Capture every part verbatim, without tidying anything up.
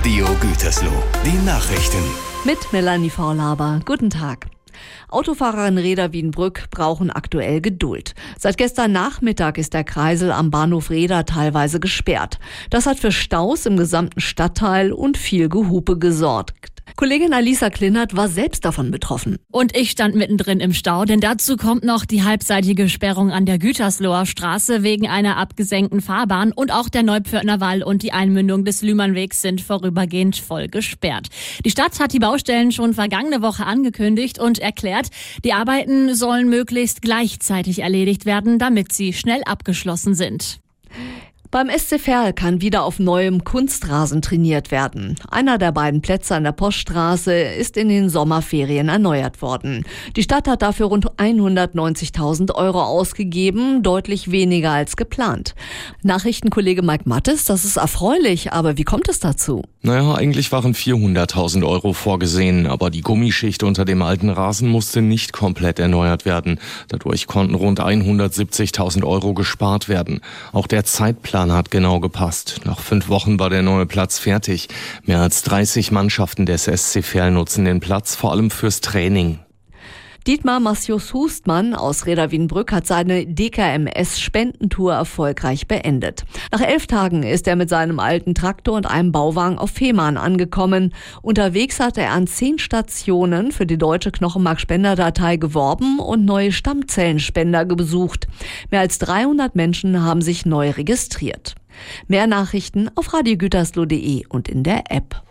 Radio Gütersloh, die Nachrichten. Mit Melanie Vorlaber. Guten Tag. Autofahrer in Rheda Wiedenbrück brauchen aktuell Geduld. Seit gestern Nachmittag ist der Kreisel am Bahnhof Rheda teilweise gesperrt. Das hat für Staus im gesamten Stadtteil und viel Gehupe gesorgt. Kollegin Alisa Klinert war selbst davon betroffen. Und ich stand mittendrin im Stau, denn dazu kommt noch die halbseitige Sperrung an der Gütersloher Straße wegen einer abgesenkten Fahrbahn und auch der Neupförtner Wall und die Einmündung des Lühmannwegs sind vorübergehend voll gesperrt. Die Stadt hat die Baustellen schon vergangene Woche angekündigt und erklärt, die Arbeiten sollen möglichst gleichzeitig erledigt werden, damit sie schnell abgeschlossen sind. Beim S C Verl kann wieder auf neuem Kunstrasen trainiert werden. Einer der beiden Plätze an der Poststraße ist in den Sommerferien erneuert worden. Die Stadt hat dafür rund hundertneunzigtausend Euro ausgegeben, deutlich weniger als geplant. Nachrichtenkollege Mike Mattes, das ist erfreulich, aber wie kommt es dazu? Naja, eigentlich waren vierhunderttausend Euro vorgesehen, aber die Gummischicht unter dem alten Rasen musste nicht komplett erneuert werden. Dadurch konnten rund hundertsiebzigtausend Euro gespart werden. Auch der Zeitplan hat genau gepasst. Nach fünf Wochen war der neue Platz fertig. Mehr als dreißig Mannschaften des S C Verl nutzen den Platz, vor allem fürs Training. Dietmar Massius-Hustmann aus Rheda Wiedenbrück hat seine D K M S-Spendentour erfolgreich beendet. Nach elf Tagen ist er mit seinem alten Traktor und einem Bauwagen auf Fehmarn angekommen. Unterwegs hat er an zehn Stationen für die deutsche Knochenmarkspenderdatei geworben und neue Stammzellenspender besucht. Mehr als dreihundert Menschen haben sich neu registriert. Mehr Nachrichten auf radiogütersloh punkt de und in der App.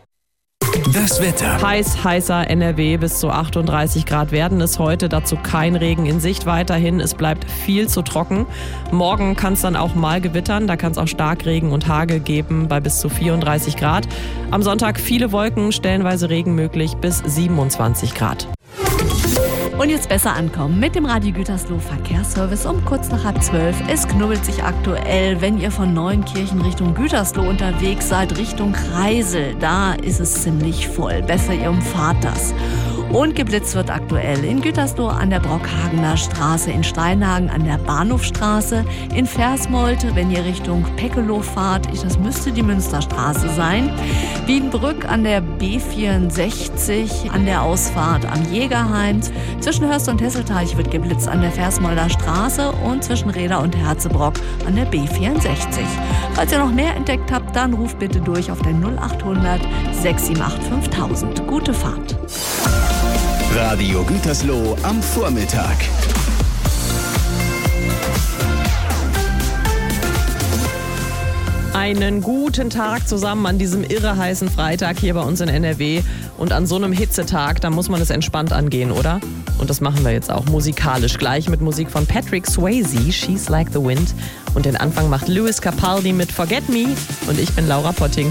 Das Wetter. Heiß, heißer N R W, bis zu achtunddreißig Grad werden es heute. Dazu kein Regen in Sicht weiterhin. Es bleibt viel zu trocken. Morgen kann es dann auch mal gewittern. Da kann es auch Starkregen und Hagel geben bei bis zu vierunddreißig Grad. Am Sonntag viele Wolken, stellenweise Regen möglich bis siebenundzwanzig Grad. Und jetzt besser ankommen mit dem Radio Gütersloh Verkehrsservice um kurz nach halb zwölf. Es knubbelt sich aktuell, wenn ihr von Neuenkirchen Richtung Gütersloh unterwegs seid, Richtung Kreisel. Da ist es ziemlich voll. Besser ihr umfahrt das. Und geblitzt wird aktuell in Gütersloh an der Brockhagener Straße, in Steinhagen an der Bahnhofstraße, in Versmold, wenn ihr Richtung Peckelow fahrt, das müsste die Münsterstraße sein, Wiedenbrück an der B vierundsechzig, an der Ausfahrt am Jägerheim, zwischen Hörst und Hesselteich wird geblitzt an der Versmolder Straße und zwischen Rheda und Herzebrock an der B vierundsechzig. Falls ihr noch mehr entdeckt habt, dann ruft bitte durch auf den null achthundert sechs sieben acht fünftausend. Gute Fahrt. Radio Gütersloh am Vormittag. Einen guten Tag zusammen an diesem irre heißen Freitag hier bei uns in N R W. Und an so einem Hitzetag, da muss man es entspannt angehen, oder? Und das machen wir jetzt auch musikalisch. Gleich mit Musik von Patrick Swayze, She's Like the Wind. Und den Anfang macht Lewis Capaldi mit Forget Me. Und ich bin Laura Potting.